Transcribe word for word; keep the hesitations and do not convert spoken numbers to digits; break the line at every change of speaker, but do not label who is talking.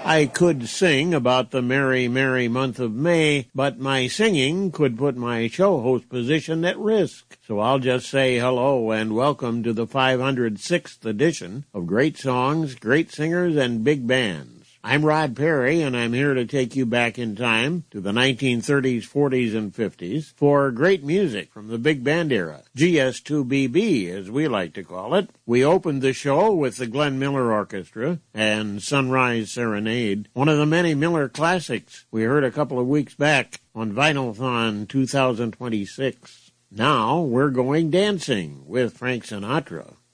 I could sing about the merry, merry month of May, but my singing could put my show host position at risk. So I'll just say hello and welcome to the five hundred sixth edition of Great Songs, Great Singers, and Big Bands. I'm Rod Perry, and I'm here to take you back in time to the nineteen thirties, forties, and fifties for great music from the big band era, G S two B B, as we like to call it. We opened the show with the Glenn Miller Orchestra and Sunrise Serenade, one of the many Miller classics we heard a couple of weeks back on Vinylthon two thousand twenty-six. Now we're going dancing with Frank Sinatra.